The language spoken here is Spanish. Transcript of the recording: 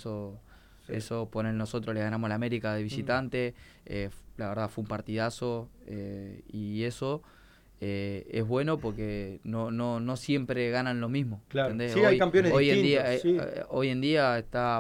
Eso poner nosotros le ganamos a la América de visitante, la verdad fue un partidazo y eso es bueno porque no siempre ganan lo mismo. Claro. ¿Entendés? Sí, hay campeones Hoy en distintos. día Sí. hoy en día está